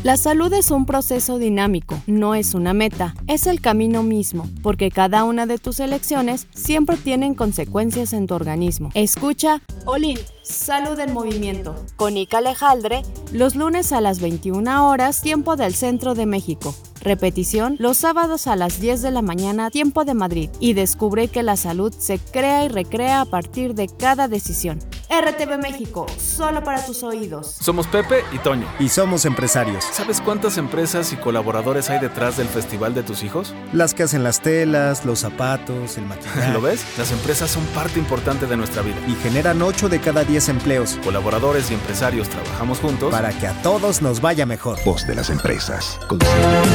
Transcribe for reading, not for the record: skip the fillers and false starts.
La salud es un proceso dinámico, no es una meta, es el camino mismo, porque cada una de tus elecciones siempre tienen consecuencias en tu organismo. Escucha Olin, Salud en Movimiento, con Ica Alejandre, los lunes a las 21 horas, tiempo del Centro de México. Repetición los sábados a las 10 de la mañana, tiempo de Madrid. Y descubre que la salud se crea y recrea a partir de cada decisión. RTV México, solo para tus oídos. Somos Pepe y Toño. Y somos empresarios. ¿Sabes cuántas empresas y colaboradores hay detrás del festival de tus hijos? Las que hacen las telas, los zapatos, el maquillaje. ¿Lo ves? Las empresas son parte importante de nuestra vida. Y generan 8 de cada 10 empleos. Colaboradores y empresarios trabajamos juntos para que a todos nos vaya mejor. Voz de las empresas. Con